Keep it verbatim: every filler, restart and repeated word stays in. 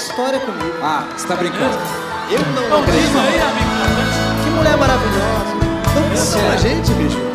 história comigo. Ah, você tá brincando. Eu não Não diz acredito. aí, amigo. Que mulher maravilhosa. Dá um beijão na gente, bicho.